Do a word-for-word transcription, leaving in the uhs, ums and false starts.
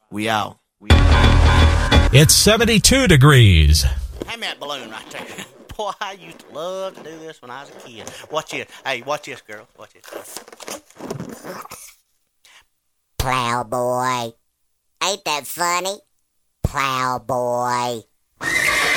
We out. We out. It's seventy-two degrees. Hand me that balloon right there. Boy, I used to love to do this when I was a kid. Watch this. Hey, watch this, girl. Watch this. Plowboy. Ain't that funny? Plowboy.